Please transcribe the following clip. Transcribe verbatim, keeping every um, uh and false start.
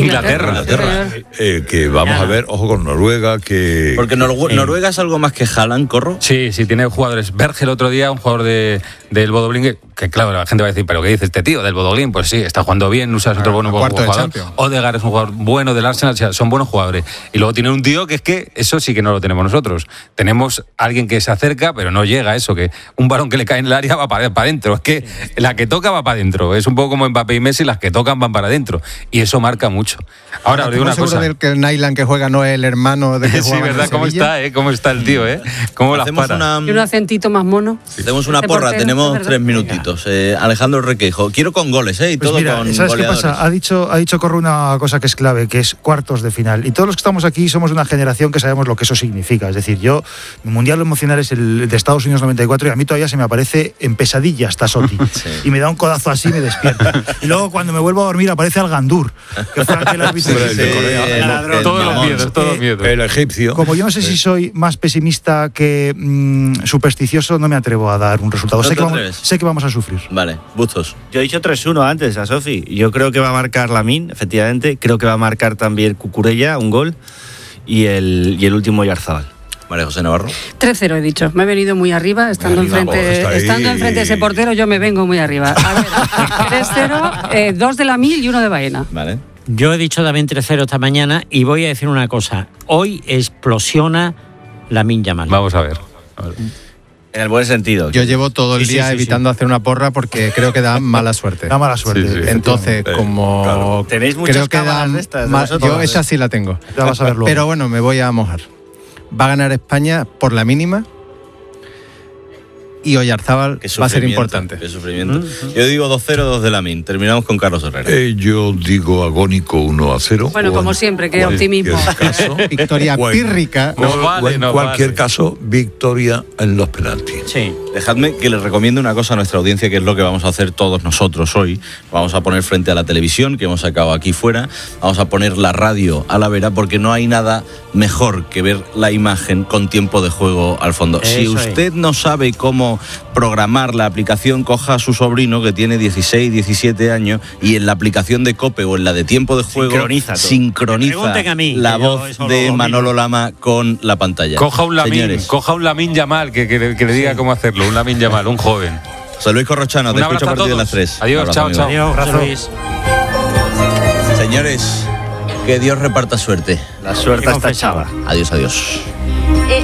Inglaterra. Inglaterra. Inglaterra. Eh, que vamos a ver, ojo con Noruega, que... Porque Noruega, Sí. Noruega es algo más que Haaland, Corro. Sí, sí, tiene jugadores. Berge el otro día, un jugador de, del Bodo Glimt, que claro, la gente va a decir, ¿pero qué dice este tío del Bodo Glimt? Pues sí, está jugando bien, Nusa es otro bueno cuarto de jugador. Champions. Odegaard es un jugador bueno del Arsenal, o sea, son buenos jugadores. Y luego tiene un tío que es que eso sí que no lo tenemos nosotros. Tenemos alguien que se acerca, pero no llega a eso, que un balón que le cae en el área va para adentro. Es que la que toca va para adentro. Es un poco como Mbappé y Messi, las que tocan van para adentro. Y eso marca mucho. Ahora, os digo una seguro cosa. del que el Nyland que juega no es el hermano de que Sí, juega en ¿verdad? ¿Cómo Sevilla? está, eh? ¿Cómo está el tío, eh? ¿Cómo las Hacemos para? una, Y un acentito más mono. hacemos una Este porra, portero, tenemos es verdad. tres minutitos. Eh, Alejandro Requeijo, quiero con goles, ¿eh? Y Pues todo mira, con ¿sabes qué goleadores. pasa? Ha dicho, ha dicho Corro una cosa que es clave, que es cuartos de final. Y todos los que estamos aquí somos de una generación que sabemos lo que eso significa. Es decir, yo, mi mundial emocional es el de Estados Unidos noventa y cuatro y a mí todavía se me aparece en pesadilla hasta Soti. Sí. Y me da un codazo así y me despierta. Y luego cuando me vuelvo a dormir aparece Algandur, que fue aquel árbitro. Hombre, el de Corea, el- el- ladrón. el Todos los mamón. miedos, todos los miedos. El egipcio. Como yo no sé si soy más pesimista que mmm, supersticioso, no me atrevo a dar un resultado. ¿No Sé te que, vamos, atreves? sé que vamos a sufrir. Vale, Bustos. Yo he dicho tres uno antes a Sofi. Yo creo que va a marcar Lamine, efectivamente. Creo que va a marcar también Cucurella, un gol. Y el, y el último Yarzábal. María José Navarro. tres cero he dicho. Me he venido muy arriba. Estando, Muy arriba, enfrente, vos, está ahí. estando enfrente de ese portero, yo me vengo muy arriba. A ver, tres cero, eh, dos de Lamine y uno de Baena. Vale. Yo he dicho también tres cero esta mañana y voy a decir una cosa. Hoy explosiona Lamine Yamal. Vamos a ver. A ver. En el buen sentido. Yo llevo todo el Sí, sí, día sí, evitando hacer una porra porque creo que da mala suerte. Da mala suerte. Sí, sí. Entonces, Eh, como claro. Tenéis muchas creo que da cámaras de estas de ma- vosotros, yo ¿eh? esa sí la tengo. Ya vas a verlo. Pero bueno, me voy a mojar. Va a ganar España por la mínima y Oyarzábal Qué va a ser sufrimiento, importante. Qué sufrimiento. Yo digo dos cero, dos de Lamine. Terminamos con Carlos Herrera. Eh, yo digo agónico uno a cero. Bueno, O en como siempre, qué cualquier optimismo. caso, Victoria o en- pírrica. o- No o vale, en no cualquier vale. caso, victoria en los penaltis. Sí. Dejadme que les recomiende una cosa a nuestra audiencia, que es lo que vamos a hacer todos nosotros hoy. Vamos a poner frente a la televisión, que hemos sacado aquí fuera. Vamos a poner la radio a la vera, porque no hay nada mejor que ver la imagen con tiempo de juego al fondo. Si Eso es. usted no sabe cómo programar la aplicación, coja a su sobrino que tiene dieciséis, diecisiete años y en la aplicación de COPE o en la de tiempo de juego Sincroniza todo. sincroniza Me pregunten a mí, la que yo voz eso lo de domino. Manolo Lama con la pantalla. Coja un Lamine, Señores, coja un Lamine Yamal, que, que, que le diga cómo hacerlo. Un Lamine Yamal, un joven. José Luis Corrochano, te Un escucho a abrazo a partir de todos. las tres. Adiós, Un abrazo, chao, amigo. chao. Adiós, José Luis. Señores, que Dios reparta suerte. La suerte Qué está confesado. echada. Adiós, adiós.